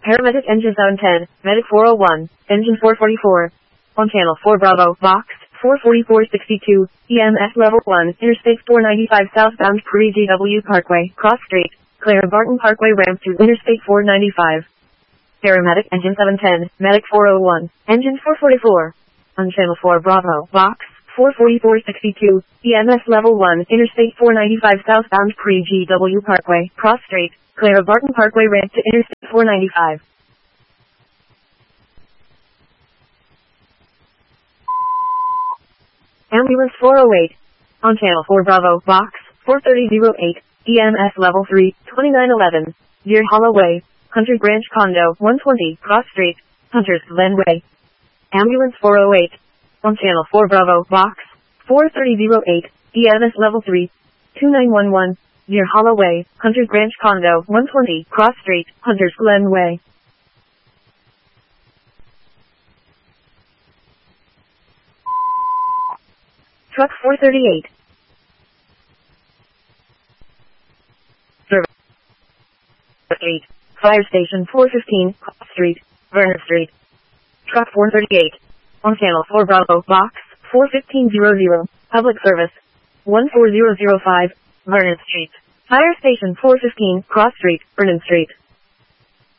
Paramedic Engine 710, Medic 401, Engine 444. On Channel 4 Bravo, Box 44462, EMS Level 1, Interstate 495 southbound Pre-GW Parkway, Cross Street, Clara Barton Parkway ramp to Interstate 495. Paramedic Engine 710, Medic 401, Engine 444. On Channel 4 Bravo, Box 44462, EMS Level 1, Interstate 495 southbound Pre-GW Parkway, Cross Street, Clara Barton Parkway ramp to Interstate 495. Ambulance 408. On Channel 4 Bravo, Box 4308, EMS Level 3, 2911, Deer Hollow Way, Hunter Branch Condo, 120, Cross Street, Hunters Glen Way. Ambulance 408. On Channel 4 Bravo, Box 4308, EMS Level 3, 2911, Deer Hollow Way, Hunter Branch Condo, 120, Cross Street, Hunters Glen Way. Truck 438. Service 8. Fire Station 415, Cross Street, Vernon Street. Truck 438. On Channel 4 Bravo, Box 41500, Public Service 14005, Vernon Street. Fire Station 415, Cross Street, Vernon Street.